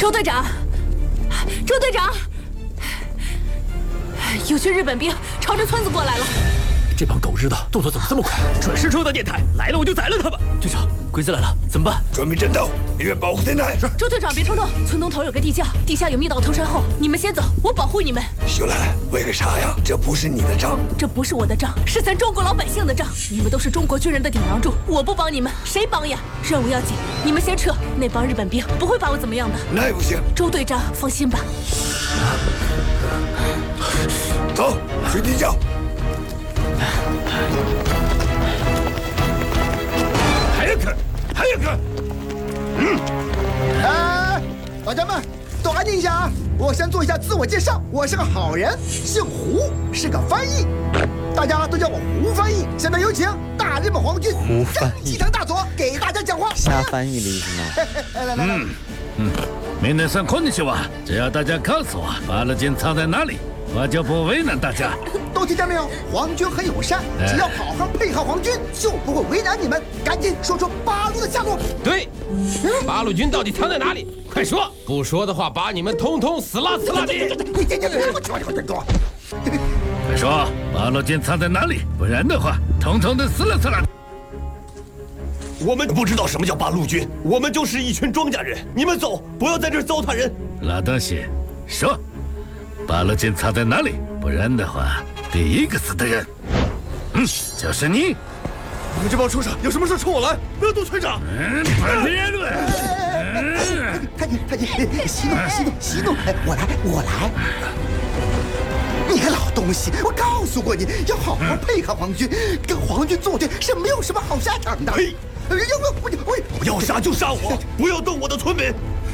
周队长，周队长，有群日本兵朝着村子过来了。 这帮狗日的动作怎么这么快？准是收到电台，来了我就宰了他们。队长，鬼子来了，怎么办？ 准备战斗，里面保护电台。是。 周队长别冲动，村东头有个地窖，地下有密道通山后，你们先走，我保护你们。 秀兰，为个啥呀？这不是你的账， 这不是我的账，是咱中国老百姓的账。你们都是中国军人的顶梁柱，我不帮你们，谁帮呀？任务要紧，你们先撤，那帮日本兵不会把我怎么样的。 那也不行。 周队长，放心吧。 走，去地窖。还有个， 大家们都安静一下啊！我先做一下自我介绍，我是个好人，姓胡，是个翻译，大家都叫我胡翻译。现在有请大日本皇军真吉藤大佐给大家讲话。 瞎翻译的意思吗？ 来。 皆さんこんにちは。只要大家告诉我八路军藏在哪里，我就不为难大家。 都听见没有？皇军很友善，只要好好配合皇军，就不会为难你们。赶紧说出八路的下落。 对，八路军到底藏在哪里？快说！不说的话，把你们通通死啦死啦的！ 快说，八路军藏在哪里？不然的话，通通的死了死了。 我们不知道什么叫八路军，我们就是一群庄稼人。你们走，不要在这儿糟蹋人。 老东西，说，八路军藏在哪里？不然的话，第一个死的人，就是你。 你们这帮畜生，有什么事冲我来，不要动村长。 别乱！ 太极，息怒，我来。你个老东西，我告诉过你要好好配合皇军，跟皇军作对是没有什么好下场的。 呸！我要杀就杀我，不要动我的村民。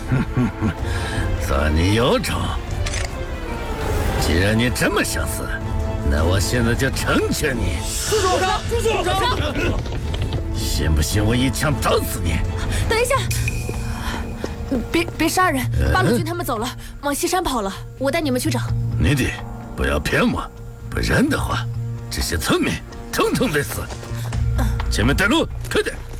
算你有种！既然你这么想死，那我现在就成全你。 住手！ 信不信我一枪打死你？ 等一下，别杀人！八路军他们走了，往西山跑了，我带你们去找。 你得不要骗我，不然的话，这些村民统统得死。前面带路，快点！